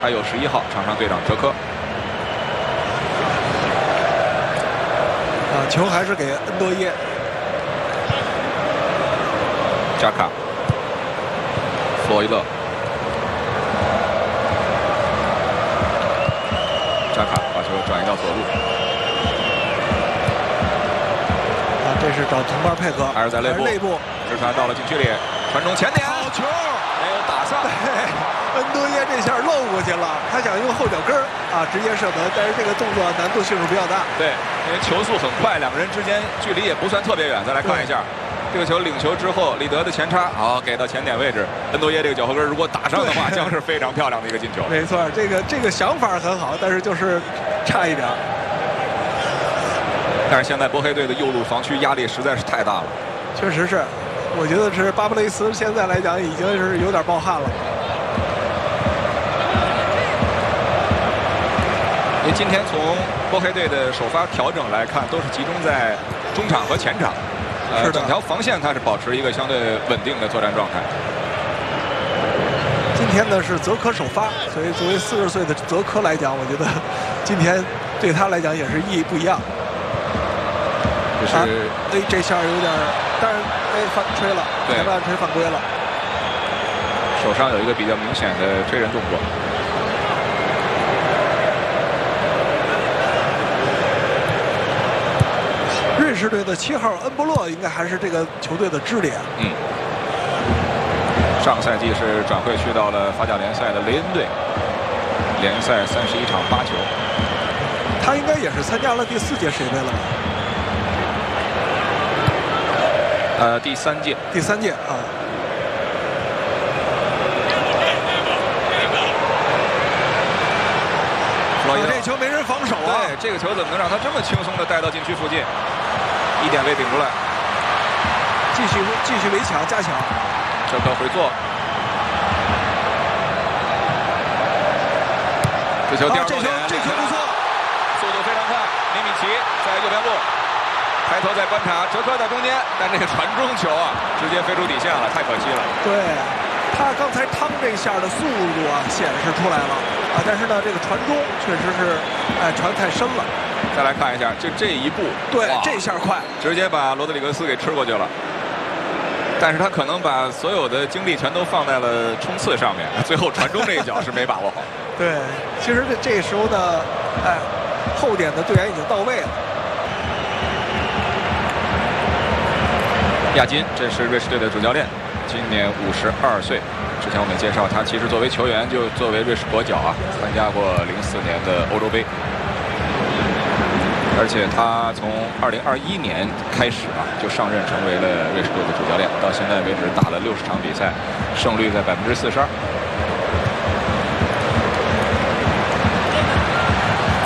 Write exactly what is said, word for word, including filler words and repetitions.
还有十一号场上队长哲科。 啊，球还是给恩多耶。 加卡，弗洛伊勒，加卡把球转移到左路。 啊，这是找同伴配合， 还是在内部， 内部直传到了禁区里，传中前点， 好球， 没有打上。 恩多耶这下漏过去了，他想用后脚跟儿啊直接射门，但是这个动作难度系数比较大。 对，因为球速很快，两个人之间距离也不算特别远。再来看一下，这个球领球之后，里德的前插，好给到前点位置，恩多耶这个脚后跟如果打上的话，将是非常漂亮的一个进球。 没错，这个这个想法很好，但是就是差一点。 但是现在波黑队的右路防区压力实在是太大了。 确实是，我觉得是巴布雷斯现在来讲已经是有点冒汗了。 因为今天从波黑队的首发调整来看，都是集中在中场和前场，呃，整条防线它是保持一个相对稳定的作战状态。 今天呢是泽科首发，所以作为四十岁的泽科来讲，我觉得今天对他来讲也是意义不一样。 就是， 哎、啊，这下有点，但是哎犯吹了，裁判吹犯规了， 手上有一个比较明显的吹人动作。 瑞士队的七号恩波洛应该还是这个球队的支点。 嗯，上赛季是转会去到了法甲联赛的雷恩队，联赛三十一场八球。 他应该也是参加了第四届世界杯了吧？ 呃，第三届， 第三届啊。 弗洛伊勒， 这球没人防守啊！ 对，这个球怎么能让他这么轻松的带到禁区附近？一点位顶出来， 继续继续围抢加强， 哲科回做，这球第二、啊、 这球这球不错， 速度非常快。米米奇在右边路，抬头在观察，哲科在中间，但这个传中球啊，直接飞出底线了，太可惜了。 对，他刚才趟这下的速度啊显示出来了啊，但是呢，这个传中确实是哎传太深了。 再来看一下，就这一步， 对，这下快， 直接把罗德里格斯给吃过去了。但是他可能把所有的精力全都放在了冲刺上面，最后传中这一脚是没把握好。 对，其实这这时候呢，哎，后点的队员已经到位了。 亚金，这是瑞士队的主教练，今年五十二岁。之前我们介绍他，其实作为球员就作为瑞士国脚啊，参加过零四年的欧洲杯。而且他从二零二一年开始啊，就上任成为了瑞士队的主教练，到现在为止打了六十场比赛，胜率在百分之四十二。